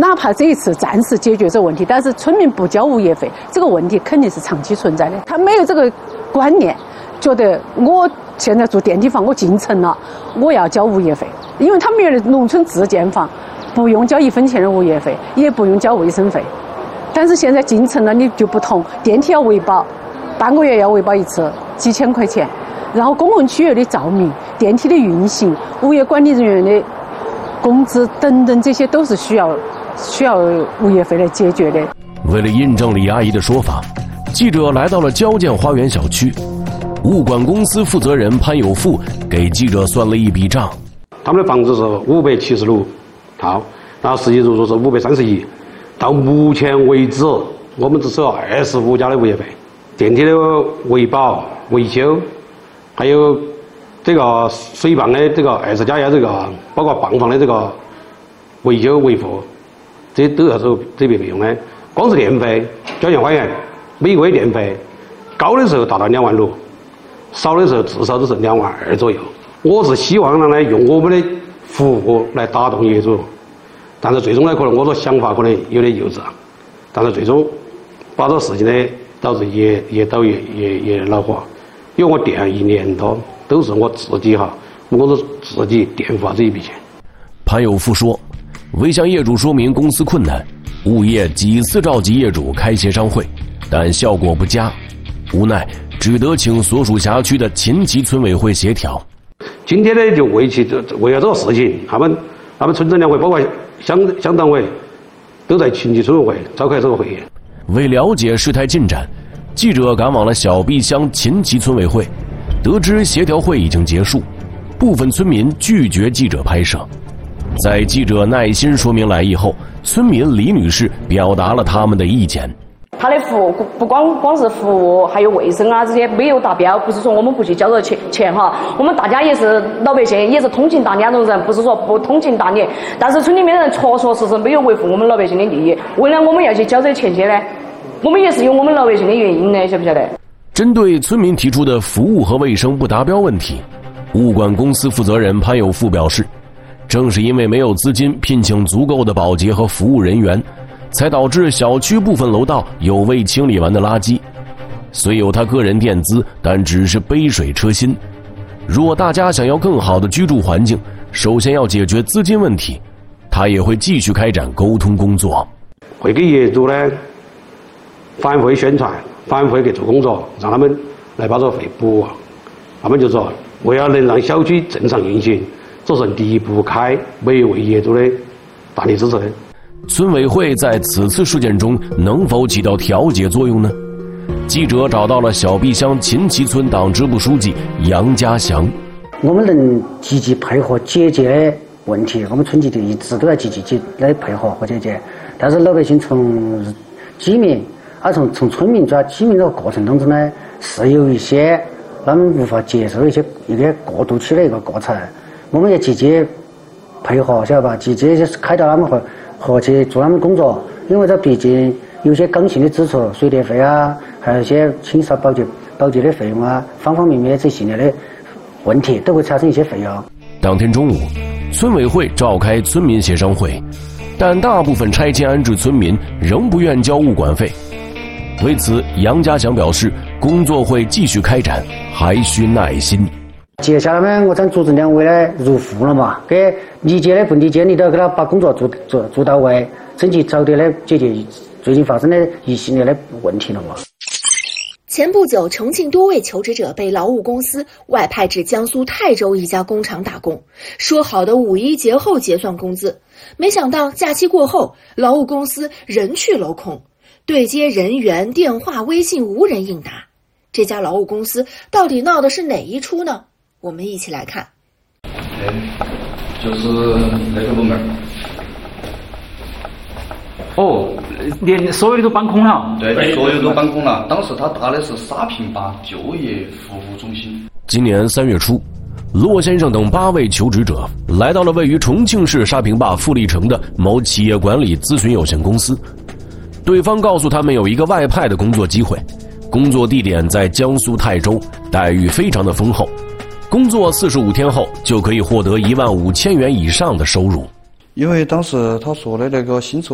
哪怕这一次暂时解决这个问题，但是村民不交物业费，这个问题肯定是长期存在的。他没有这个观念，觉得我现在住电梯房，我进城了，我要交物业费，因为他们原来农村自建房不用交1分钱的物业费，也不用交卫生费。但是现在进城了，你就不同，电梯要维保，半个月要维保一次，几千块钱。然后公共区域的照明、电梯的运行、物业管理人员的工资等等，这些都是需要物业费来解决的。 为了印证李阿姨的说法，记者来到了交建花园小区，物管公司负责人潘有富给记者算了一笔账。 他们的房子是576套，然后实际入住是531。到目前为止，我们只收25家的物业费，电梯的维保、维修，还有这个水泵的这个20加1这个，包括泵房的这个维修维护，这都要收这笔费用的。光是电费，交建花园每个月电费高的时候达到2万6，少的时候至少都是2万2左右。我是希望呢用我们的服务来打动业主。但是最终呢，可能我的想法可能有点幼稚，但是最终把这事情呢导致越倒越恼火，因为我电1年多都是我自己我是自己垫付这一笔钱。 潘有富说，为向业主说明公司困难，物业几次召集业主开协商会，但效果不佳，无奈只得请所属辖区的秦集村委会协调。 今天呢，就为了这个事情，他们村镇两会包括乡党委都在秦集村委会召开这个会议。 为了解事态进展，记者赶往了小壁乡秦集村委会，得知协调会已经结束，部分村民拒绝记者拍摄。在记者耐心说明来意后，村民李女士表达了他们的意见。 他的服务不光是服务，还有卫生啊这些没有达标，不是说我们不去交这钱哈，我们大家也是老百姓，也是通情达理那种人，不是说不通情达理，但是村里面的人确实没有维护我们老百姓的利益，为了我们要去交这钱去呢，我们也是有我们老百姓的原因的，晓不晓得？ 针对村民提出的服务和卫生不达标问题，物管公司负责人潘有富表示，正是因为没有资金聘请足够的保洁和服务人员，才导致小区部分楼道有未清理完的垃圾。虽有他个人垫资，但只是杯水车薪。若大家想要更好的居住环境，首先要解决资金问题。他也会继续开展沟通工作， 会给业主呢反复宣传，反复给做工作，让他们来把这个费补。他们就说，为了能让小区正常运行，这是离不开每位业主的大力支持的。 村委会在此次事件中能否起到调解作用呢？记者找到了小壁乡秦集村党支部书记杨家祥。 我们能积极配合解决问题，我们村级就一直都在积极来配合和解决。但是老百姓从居民从村民转居民这个过程当中呢，是有一些他们无法接受一个过渡期的一个过程。我们也积极配合，晓得吧？积极就是开导他们和去做他们工作，因为这毕竟有些刚性的支出，水电费啊，还有一些清扫保洁的费用啊，方方面面这系列的问题都会产生一些费用。 当天中午，村委会召开村民协商会，但大部分拆迁安置村民仍不愿交物管费。为此，杨家祥表示，工作会继续开展，还需耐心。 接下来呢，我将组织两委呢入户了嘛，给理解的不理解，你都要给他把工作做到位，争取早点的解决最近发生的一系列的问题了嘛。 前不久，重庆多位求职者被劳务公司外派至江苏泰州一家工厂打工，说好的5·1节后结算工资，没想到假期过后，劳务公司人去楼空，对接人员、电话、微信无人应答。这家劳务公司到底闹的是哪一出呢？我们一起来看。 就是那个部门。 哦，连所有的都搬空了。 对，所有都搬空了。当时他打的是沙坪坝就业服务中心。 今年3月初，骆先生等8位求职者来到了位于重庆市沙坪坝富力城的某企业管理咨询有限公司，对方告诉他们有一个外派的工作机会，工作地点在江苏泰州，待遇非常的丰厚，工作45天后就可以获得15000元以上的收入。 因为当时他说的那个薪酬